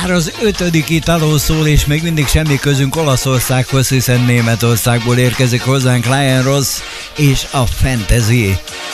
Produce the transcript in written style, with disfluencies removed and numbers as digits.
Már az 5. italó szól, és még mindig semmi közünk Olaszországhoz, hiszen Németországból érkezik hozzánk Lion Ross és a Fantasy.